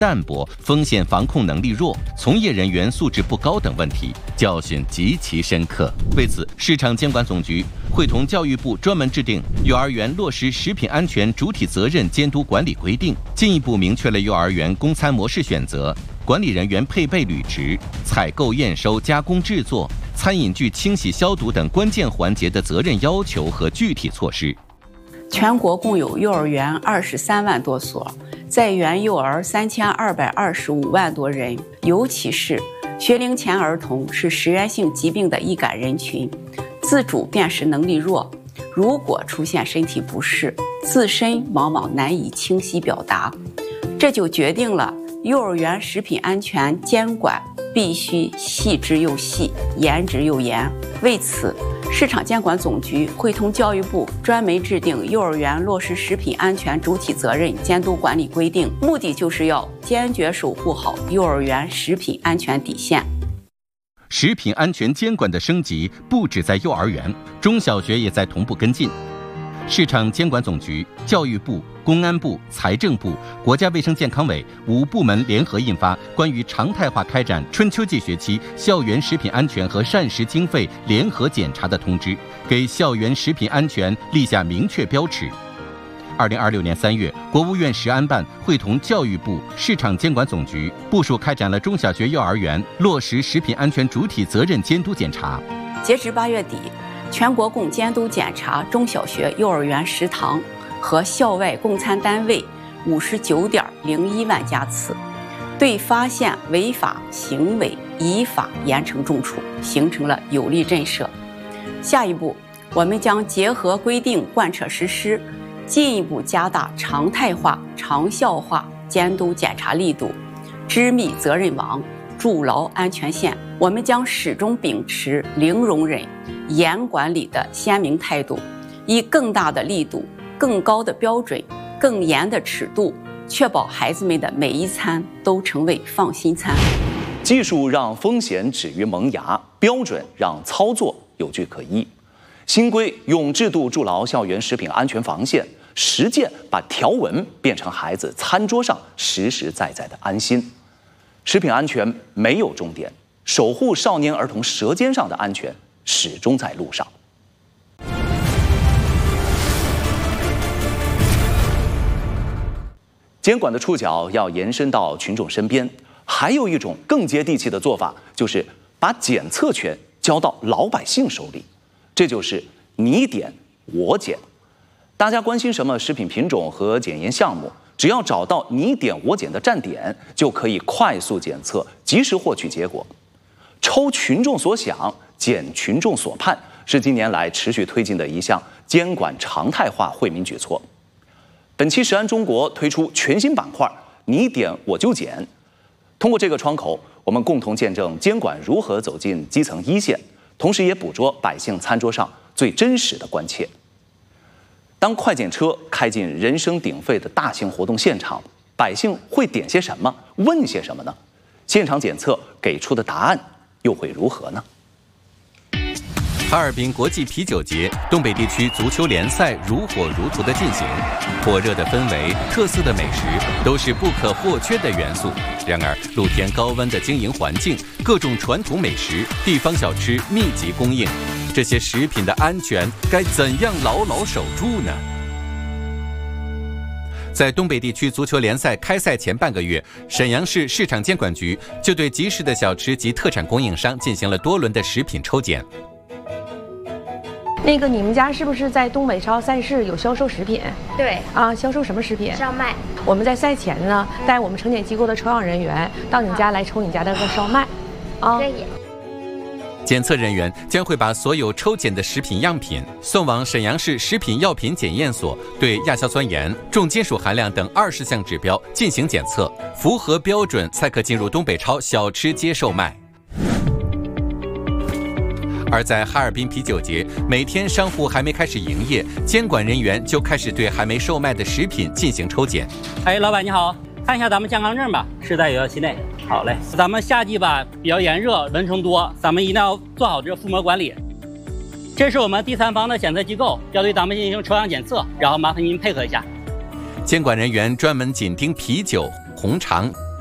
淡薄、风险防控能力弱、从业人员素质不高等问题，教训极其深刻。为此，市场监管总局会同教育部专门制定幼儿园落实食品安全主体责任监督管理规定，进一步明确了幼儿园供餐模式选择、管理人员配备履职、采购、验收、加工制作、餐饮具清洗消毒等关键环节的责任要求和具体措施。 全国共有幼儿园23万多所，在园幼儿3225万多人，尤其是学龄前儿童是食源性疾病的易感人群，自主辨识能力弱，如果出现身体不适，自身往往难以清晰表达，这就决定了幼儿园食品安全监管必须细致又细，严执又严。为此，市场监管总局会同教育部专门制定幼儿园落实食品安全主体责任监督管理规定，目的就是要坚决守护好幼儿园食品安全底线。 食品安全监管的升级不止在幼儿园，中小学也在同步跟进。市场监管总局、教育部、公安部、财政部、国家卫生健康委5部门联合印发关于常态化开展春秋季学期校园食品安全和膳食经费联合检查的通知，给校园食品安全立下明确标尺。2026年3月，国务院食安办会同教育部、市场监管总局部署开展了中小学、幼儿园落实食品安全主体责任监督检查。 截至8月底，全国共监督检查中小学、幼儿园食堂和校外供餐单位59.01万家次，对发现违法行为依法严惩重处，形成了有力震慑。下一步，我们将结合规定贯彻实施，进一步加大常态化、长效化监督检查力度，织密责任网，筑牢安全线。我们将始终秉持零容忍、严管理的鲜明态度，以更大的力度、更高的标准、更严的尺度，确保孩子们的每一餐都成为放心餐。 技术让风险止于萌芽，标准让操作有据可依。新规用制度筑牢校园食品安全防线，实践把条文变成孩子餐桌上实实在在的安心。食品安全没有终点，守护少年儿童舌尖上的安全始终在路上。监管的触角要延伸到群众身边，还有一种更接地气的做法，就是把检测权交到老百姓手里，这就是你点我检。大家关心什么食品品种和检验项目，只要找到你点我检的站点，就可以快速检测，及时获取结果。抽群众所想，检群众所盼，是近年来持续推进的一项监管常态化惠民举措。本期食安中国推出全新板块“你点我就检”，通过这个窗口，我们共同见证监管如何走进基层一线，同时也捕捉百姓餐桌上最真实的关切。当快检车开进人声鼎沸的大型活动现场，百姓会点些什么，问些什么呢？现场检测给出的答案又会如何呢？ 哈尔滨国际啤酒节，东北地区足球联赛如火如荼的进行，火热的氛围、特色的美食都是不可或缺的元素。然而，露天高温的经营环境、各种传统美食、地方小吃密集供应，这些食品的安全该怎样牢牢守住呢？在东北地区足球联赛开赛前半个月，沈阳市市场监管局就对集市的小吃及特产供应商进行了多轮的食品抽检。 那个，你们家是不是在东北超赛事有销售食品？ 对啊，销售什么食品？ 烧麦。 我们在赛前呢，带我们承检机构的抽样人员到你家来抽你家的烧麦，啊。 可以。 检测人员将会把所有抽检的食品样品送往沈阳市食品药品检验所，对亚硝酸盐、重金属含量等20项指标进行检测，符合标准才可进入东北超小吃街售卖。而在哈尔滨啤酒节，每天商户还没开始营业，监管人员就开始对还没售卖的食品进行抽检。 哎，老板你好，看一下咱们健康证吧，是在有效期内。好嘞，咱们夏季吧比较炎热，蚊虫多，咱们一定要做好这个覆膜管理。这是我们第三方的检测机构，要对咱们进行抽样检测，然后麻烦您配合一下。 监管人员专门紧盯啤酒、红肠、